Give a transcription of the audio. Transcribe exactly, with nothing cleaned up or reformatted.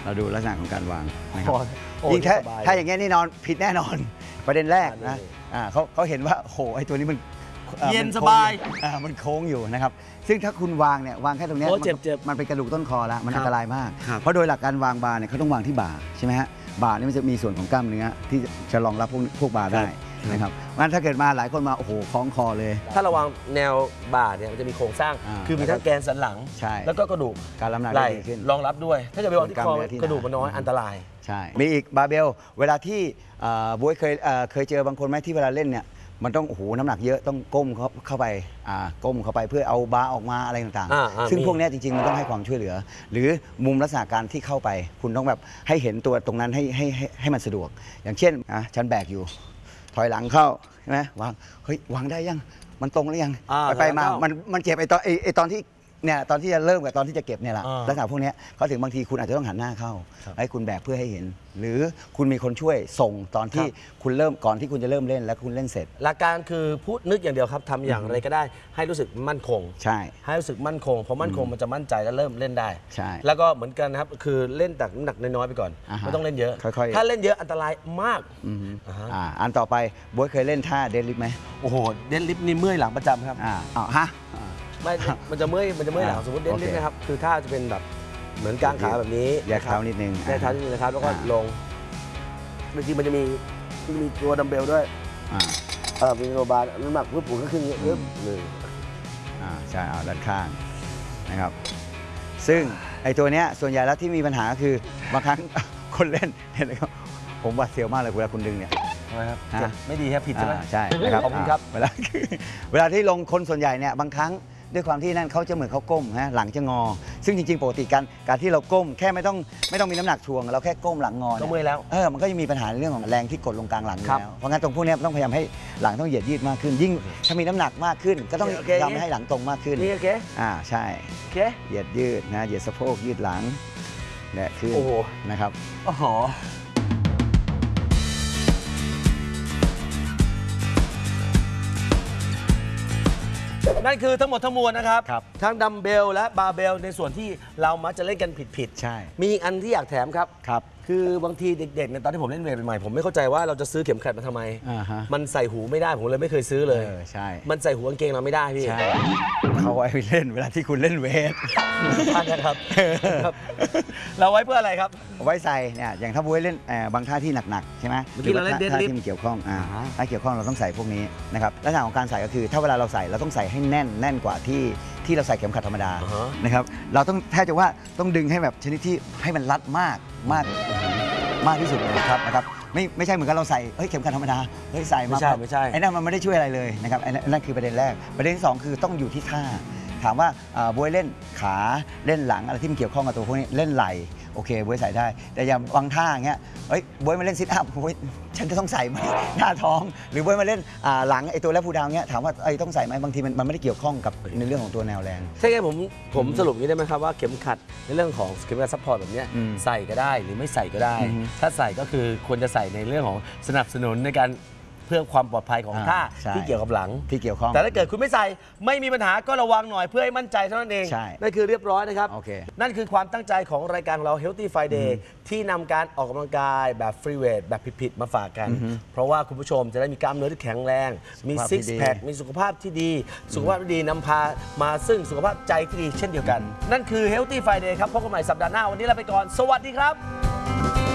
เราดูลักษณะของการวางนะครับยิ่งถ้าถ้าอย่างเงี้ยนี่นอนผิดแน่นอนประเด็นแรกนะอ่าเขาเขาเห็นว่าโอ้โหไอ้ตัวนี้มันเย็นสบายอ่ามันโค้งอยู่นะครับซึ่งถ้าคุณวางเนี่ยวางแค่ตรงนี้มันเป็นกระดูกต้นคอแล้วมันอันตรายมากเพราะโดยหลักการวางบาร์เนี่ยเขาต้องวางที่บ่าใช่ไหมฮะบ่านี่มันจะมีส่วนของกล้ามเนื้อที่จะรองรับพวกพวกบาร์ได้นะครับงั้นถ้าเกิดมาหลายคนมาโอ้โหคล้องคอเลยถ้าระวังแนวบ่าเนี่ยมันจะมีโครงสร้างคือมีทั้งแกนสันหลังแล้วก็กระดูกการรับน้ำหนักดีขึ้นรองรับด้วยถ้าจะไปวางที่คอกระดูกมันน้อยอันตรายใช่มีอีกบาร์เบลเวลาที่บ๊วยเคยเคยเจอบางคนไหมที่เวลาเล่นเนี่ยมันต้องโอ้โหน้ำหนักเยอะต้องก้มเข้าเข้าไปก้มเข้าไปเพื่อเอาบาร์ออกมาอะไรต่างๆซึ่งพวกนี้จริงๆมันต้องให้ความช่วยเหลือหรือมุมลักษณะการที่เข้าไปคุณต้องแบบให้เห็นตัวตรงนั้นให้ให้ให้มันสะดวกอย่างเช่นอ่ะฉันแบกอยู่ถอยหลังเข้าใช่ไหมวางเฮ้ยวางได้ยังมันตรงหรือยังไปไปมามันมันเจ็บไอตอนไอตอนที่เนี่ยตอนที่จะเริ่มกับตอนที่จะเก็บเนี่ยแหละลักษณะพวกนี้เขาถึงบางทีคุณอาจจะต้องหันหน้าเข้าให้คุณแบกเพื่อให้เห็นหรือคุณมีคนช่วยส่งตอนที่คุณเริ่มก่อนที่คุณจะเริ่มเล่นแล้วคุณเล่นเสร็จหลักการคือพูดนึกอย่างเดียวครับทำอย่างไรก็ได้ให้รู้สึกมั่นคงใช่ให้รู้สึกมั่นคงพอมั่นคงมันจะมั่นใจแล้วเริ่มเล่นได้ใช่แล้วก็เหมือนกันนะครับคือเล่นแต่น้ำหนักน้อยๆไปก่อนไม่ต้องเล่นเยอะถ้าเล่นเยอะอันตรายมากอ่าอันต่อไปบ๊วยเคยเล่นท่าเดดลิฟต์ไหมโอ้โหเดดลิฟต์นี่เมื่อยหลังประจำครับอ่าอ๋อฮะไม่มันจะเมื่อยมันจะเมื่อยหลังสมมติเดดลิฟต์นะครับคือท่าจะเป็นแบบเหมือนกางขาแบบนี้แยกเท้านิดนึงแยกเท้านิดนึงนะครับแล้วก็ลงบางทีมันจะมีมีตัวดัมเบลด้วยเออมีโรบาร์น้ำหนักปุ๊บผมก็ขึ้นเยอะหนึ่งอ่าใช่เอาด้านข้างนะครับซึ่งไอ้ตัวเนี้ยส่วนใหญ่แล้วที่มีปัญหาคือบางครั้งคนเล่นเห็นไหมครับผมหวาดเสียวมากเลยเวลาคุณดึงเนี่ยทำไมครับไม่ดีครับผิดใช่ไหมใช่นะครับขอบคุณครับเวลาเวลาที่ลงคนส่วนใหญ่เนี่ยบางครั้งด้วยความที่นั่นเขาจะเหมือนเขาก้มนะหลังจะงอซึ่งจริงๆปกติการการที่เราก้มแค่ไม่ต้องไม่ต้องมีน้ำหนักทวงเราแค่ก้มหลังงอก็เมื่อยแล้วเออมันก็จะมีปัญหาเรื่องของแรงที่กดลงกลางหลังแล้วเพราะงั้นตรงพวกนี้ต้องพยายามให้หลังต้องเหยียดยืดมากขึ้นยิ่งถ้ามีน้ำหนักมากขึ้นก็ต้องยอมให้หลังตรงมากขึ้นนี่โอเคอ่าใช่โอเคเหยียดยืดนะเหยียดสะโพกยืดหลังเนี่ยขึ้นนะครับโอ้โหนั่นคือทั้งหมดทั้งมวลนะครับทั้งดัมเบลและบาร์เบลในส่วนที่เรามักจะเล่นกันผิดๆใช่มีอันที่อยากแถมครับครับคือบางทีเด็กๆในตอนที่ผมเล่นเวทใหม่ผมไม่เข้าใจว่าเราจะซื้อเข็มขัดมาทำไมมันใส่หูไม่ได้ผมเลยไม่เคยซื้อเลยใช่มันใส่หูกางเกงเราไม่ได้พี่ใช่เขาไว้เล่นเวลาที่คุณเล่นเวทท่านนะครับเราไว้เพื่ออะไรครับไว้ใส่เนี่ยอย่างถ้าบุ้ยเล่นบางท่าที่หนักๆใช่ไหมเมื่อกี้เราเล่นเดดลิฟต์ที่มันเกี่ยวข้องอ่าถ้าเกี่ยวข้องเราต้องใส่พวกนี้นะครับลักษณะของการใส่ก็คือถ้าเวลาเราใส่เราต้องใส่ให้แน่นแน่นกว่าที่ที่เราใส่เข็มขัดธรรมดานะครับเราต้องแทบจะว่าต้องดึงให้แบบชนิดที่ให้มันรัดมากมากมากที่สุดนะครับนะครับไม่ไม่ใช่เหมือนกับเราใส่เฮ้ยเข็มขัดธรรมดาเฮ้ยใส่มาไม่ใช่ไม่ใช่ไอ้นั่นมันไม่ได้ช่วยอะไรเลยนะครับไอ้นั่นคือประเด็นแรกประเด็นที่สองคือต้องอยู่ที่ท่าถามว่าบ๊วยเล่นขาเล่นหลังอะไรที่มันเกี่ยวข้องกับตัวพวกนี้เล่นไหล่โอเคบ๊วยใส่ได้แต่อย่างบางท่าอย่างเงี้ยเฮ้ยบ๊วยมาเล่นซิทอัพบ๊วยฉันจะต้องใส่ไหมหน้าท้องหรือบ๊วยมาเล่นหลังไอ้ตัวแลฟูดาวเงี้ยถามว่าไอ้ต้องใส่ไหมบางทีมันมันไม่ได้เกี่ยวข้องกับในเรื่องของตัวแนวแรงใช่ไงผมผมสรุปนี้ได้ไหมครับว่าเข็มขัดในเรื่องของเข็มขัดซัพพอร์ตแบบนี้ใส่ก็ได้หรือไม่ใส่ก็ได้ถ้าใส่ก็คือควรจะใส่ในเรื่องของสนับสนุนในการเพื่อความปลอดภัยของท่าที่เกี่ยวกับหลังที่เกี่ยวข้องแต่ถ้าเกิดคุณไม่ใส่ไม่มีปัญหาก็ระวังหน่อยเพื่อให้มั่นใจเท่านั้นเองนั่นคือเรียบร้อยนะครับนั่นคือความตั้งใจของรายการเรา Healthy Friday ที่นำการออกกำลังกายแบบฟรีเวทแบบผิดๆมาฝากกันเพราะว่าคุณผู้ชมจะได้มีกล้ามเนื้อที่แข็งแรงมีซิกแพคมีสุขภาพที่ดีสุขภาพที่ดีนำพามาซึ่งสุขภาพใจที่ดีเช่นเดียวกันนั่นคือ Healthy Friday ครับพบกันใหม่สัปดาห์หน้าวันนี้ลาไปก่อนสวัสดีครับ